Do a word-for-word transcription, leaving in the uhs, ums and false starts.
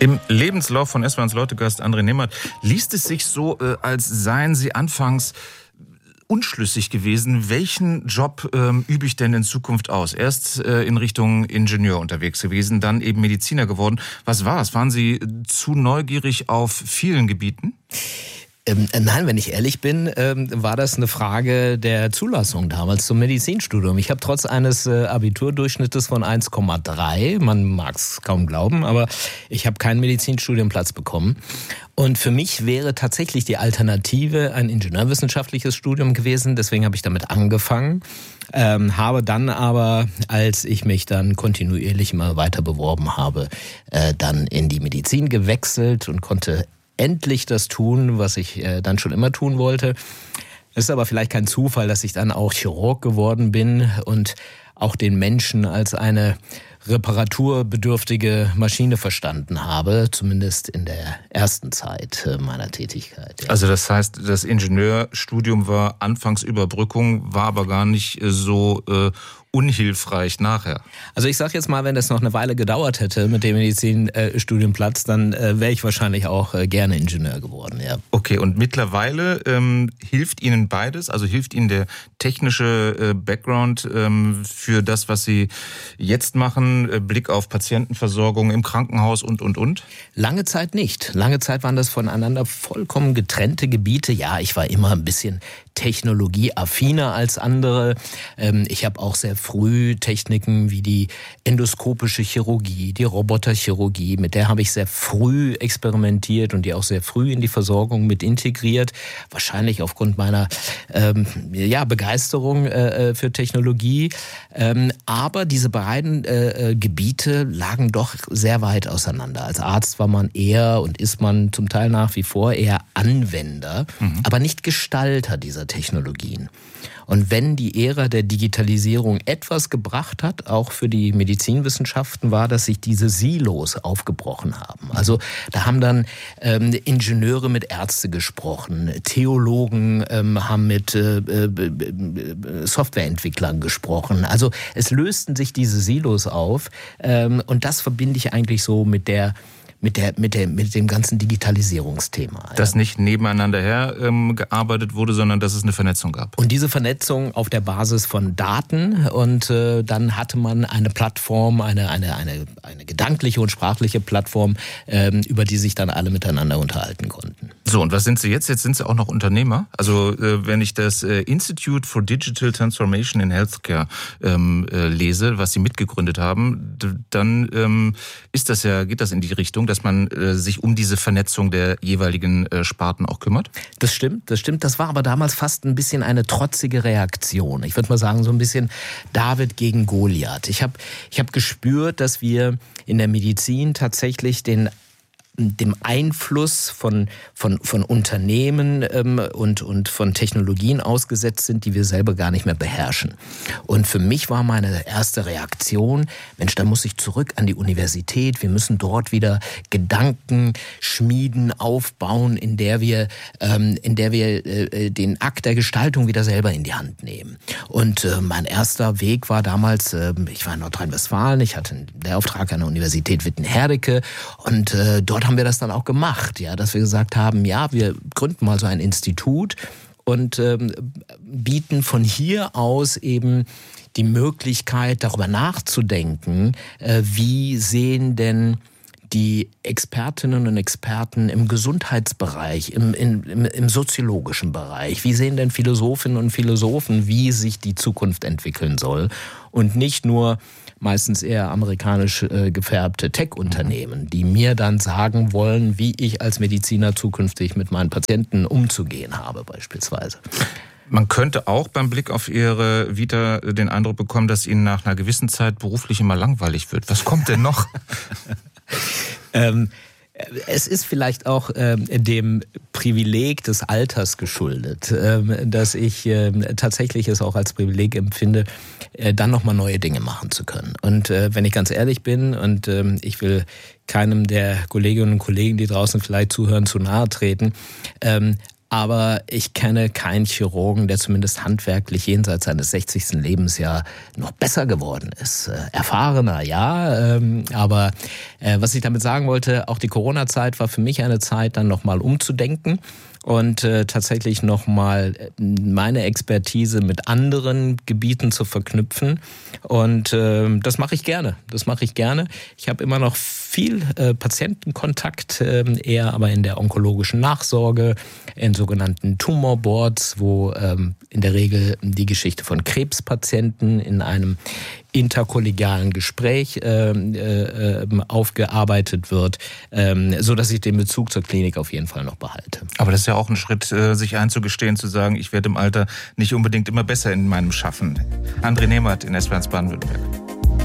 Im Lebenslauf von S-Bahns Leutegast André Nehmert liest es sich so, äh, als seien Sie anfangs unschlüssig gewesen, welchen Job ähm, übe ich denn in Zukunft aus? Erst äh, in Richtung Ingenieur unterwegs gewesen, dann eben Mediziner geworden. Was war das? Waren Sie zu neugierig auf vielen Gebieten? Ähm, nein, wenn ich ehrlich bin, ähm, war das eine Frage der Zulassung damals zum Medizinstudium. Ich habe trotz eines äh, Abiturdurchschnittes von eins Komma drei, man mag es kaum glauben, aber ich habe keinen Medizinstudienplatz bekommen. Und für mich wäre tatsächlich die Alternative ein ingenieurwissenschaftliches Studium gewesen. Deswegen habe ich damit angefangen, ähm, habe dann aber, als ich mich dann kontinuierlich immer weiter beworben habe, äh, dann in die Medizin gewechselt und konnte endlich das tun, was ich äh, dann schon immer tun wollte. Es ist aber vielleicht kein Zufall, dass ich dann auch Chirurg geworden bin und auch den Menschen als eine reparaturbedürftige Maschine verstanden habe, zumindest in der ersten Zeit meiner Tätigkeit. Ja. Also das heißt, das Ingenieurstudium war anfangs Überbrückung, war aber gar nicht so äh, unhilfreich nachher. Also ich sage jetzt mal, wenn das noch eine Weile gedauert hätte mit dem Medizinstudienplatz, dann äh, wäre ich wahrscheinlich auch äh, gerne Ingenieur geworden. Ja. Okay, und mittlerweile ähm, hilft Ihnen beides? Also hilft Ihnen der technische äh, Background ähm, für das, was Sie jetzt machen, äh, Blick auf Patientenversorgung im Krankenhaus und, und, und? Lange Zeit nicht. Lange Zeit waren das voneinander vollkommen getrennte Gebiete. Ja, ich war immer ein bisschen technologieaffiner als andere. Ähm, ich habe auch sehr früh Techniken wie die endoskopische Chirurgie, die Roboterchirurgie, mit der habe ich sehr früh experimentiert und die auch sehr früh in die Versorgung mit integriert. Wahrscheinlich aufgrund meiner ähm, ja, Begeisterung äh, für Technologie. Ähm, aber diese beiden äh, Gebiete lagen doch sehr weit auseinander. Als Arzt war man eher und ist man zum Teil nach wie vor eher Anwender, mhm. aber nicht Gestalter dieser Technologien. Und wenn die Ära der Digitalisierung etwas gebracht hat, auch für die Medizinwissenschaften, war, dass sich diese Silos aufgebrochen haben. Also da haben dann ähm, Ingenieure mit Ärzte gesprochen, Theologen ähm, haben mit äh, äh, Softwareentwicklern gesprochen. Also es lösten sich diese Silos auf ähm, und das verbinde ich eigentlich so mit der Mit der, mit der, mit dem ganzen Digitalisierungsthema. Dass ja. nicht nebeneinander her ähm, gearbeitet wurde, sondern dass es eine Vernetzung gab. Und diese Vernetzung auf der Basis von Daten und äh, dann hatte man eine Plattform, eine, eine, eine, eine gedankliche und sprachliche Plattform, ähm, über die sich dann alle miteinander unterhalten konnten. So, und was sind Sie jetzt? Jetzt sind Sie auch noch Unternehmer. Also äh, wenn ich das äh, Institute for Digital Transformation in Healthcare ähm, äh, lese, was Sie mitgegründet haben, d- dann ähm, ist das ja, geht das in die Richtung, dass man äh, sich um diese Vernetzung der jeweiligen äh, Sparten auch kümmert? Das stimmt, das stimmt. Das war aber damals fast ein bisschen eine trotzige Reaktion. Ich würde mal sagen, so ein bisschen David gegen Goliath. Ich habe ich hab gespürt, dass wir in der Medizin tatsächlich den dem Einfluss von von von Unternehmen ähm, und und von Technologien ausgesetzt sind, die wir selber gar nicht mehr beherrschen. Und für mich war meine erste Reaktion: Mensch, da muss ich zurück an die Universität. Wir müssen dort wieder Gedanken schmieden, aufbauen, in der wir ähm, in der wir äh, den Akt der Gestaltung wieder selber in die Hand nehmen. Und äh, mein erster Weg war damals: äh, Ich war in Nordrhein-Westfalen. Ich hatte einen Lehrauftrag an der Universität Witten-Herdecke und äh, dort haben wir das dann auch gemacht, ja, dass wir gesagt haben, ja, wir gründen mal so ein Institut und ähm, bieten von hier aus eben die Möglichkeit, darüber nachzudenken, äh, wie sehen denn die Expertinnen und Experten im Gesundheitsbereich, im, im, im soziologischen Bereich, wie sehen denn Philosophinnen und Philosophen, wie sich die Zukunft entwickeln soll und nicht nur meistens eher amerikanisch äh, gefärbte Tech-Unternehmen, die mir dann sagen wollen, wie ich als Mediziner zukünftig mit meinen Patienten umzugehen habe beispielsweise. Man könnte auch beim Blick auf Ihre Vita den Eindruck bekommen, dass Ihnen nach einer gewissen Zeit beruflich immer langweilig wird. Was kommt denn noch? ähm, Es ist vielleicht auch ähm, dem Privileg des Alters geschuldet, ähm, dass ich ähm, tatsächlich es auch als Privileg empfinde, äh, dann nochmal neue Dinge machen zu können. Und äh, wenn ich ganz ehrlich bin, und ähm, ich will keinem der Kolleginnen und Kollegen, die draußen vielleicht zuhören, zu nahe treten, ähm, Aber ich kenne keinen Chirurgen, der zumindest handwerklich jenseits seines sechzigsten Lebensjahr noch besser geworden ist. Äh, erfahrener, ja, ähm, aber äh, was ich damit sagen wollte, auch die Corona-Zeit war für mich eine Zeit, dann nochmal umzudenken. Und äh, tatsächlich nochmal meine Expertise mit anderen Gebieten zu verknüpfen. Und äh, das mache ich gerne. Das mache ich gerne. Ich habe immer noch viel äh, Patientenkontakt, äh, eher aber in der onkologischen Nachsorge, in sogenannten Tumorboards, wo ähm, in der Regel die Geschichte von Krebspatienten in einem interkollegialen Gespräch äh, äh, aufgearbeitet wird, äh, so dass ich den Bezug zur Klinik auf jeden Fall noch behalte. Aber das ist ja auch ein Schritt, sich einzugestehen, zu sagen, ich werde im Alter nicht unbedingt immer besser in meinem Schaffen. André Nehmert in S W R eins Baden-Württemberg.